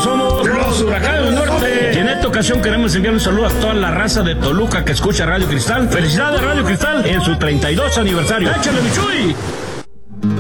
Nosotros somos los Huracanes del Norte. Y en esta ocasión queremos enviar un saludo a toda la raza de Toluca que escucha Radio Cristal. Felicidades Radio Cristal en su 32 aniversario. ¡Échale, Michuy!